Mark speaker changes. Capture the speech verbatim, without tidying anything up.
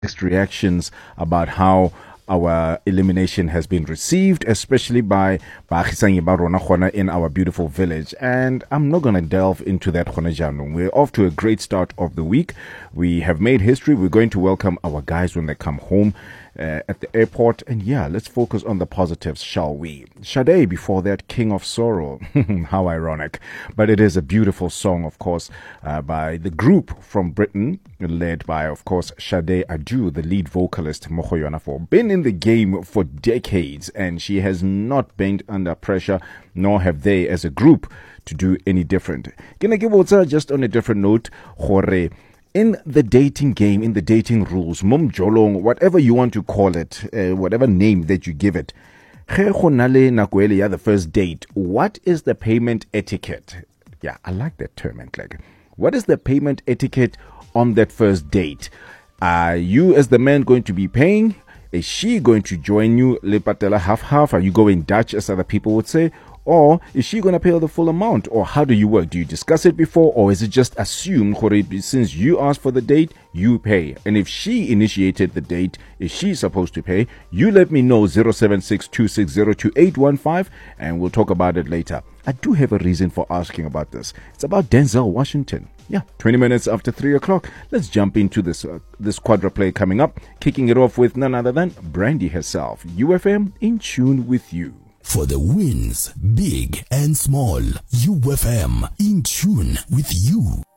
Speaker 1: mixed reactions about how our elimination has been received, especially by baagisanyi ba rona gona in our beautiful village. And I'm not going to delve into that gona jaanong. We're off to a great start of the week. We have made history. We're going to welcome our guys when they come home uh, at the airport. And yeah, let's focus on the positives, shall we? Sade, before that, King of Sorrow. How ironic. But it is a beautiful song, of course, uh, by the group from Britain, led by, of course, Sade Adu, the lead vocalist, Mogoyana for. Been in the game for decades, and she has not been under pressure, nor have they as a group to do any different. Can I give what's just on a different note, Jorge? In the dating game, in the dating rules, mum jolong, whatever you want to call it, uh, whatever name that you give it, the first date, what is the payment etiquette? Yeah, I like that term, Like, what is the payment etiquette on that first date? Are you as the man going to be paying? Is she going to join you, lepatela half-half? Are you going Dutch, as other people would say? Or is she going to pay the full amount? Or how do you work? Do you discuss it before? Or is it just assumed, since you asked for the date, you pay? And if she initiated the date, is she supposed to pay? You let me know, zero seven six two six zero two eight one five, and we'll talk about it later. I do have a reason for asking about this. It's about Denzel Washington. Yeah, twenty minutes after three o'clock. Let's jump into this uh, this quadruplay coming up. Kicking it off with none other than Brandy herself. U F M, in tune with you.
Speaker 2: For the wins, big and small. U F M, in tune with you.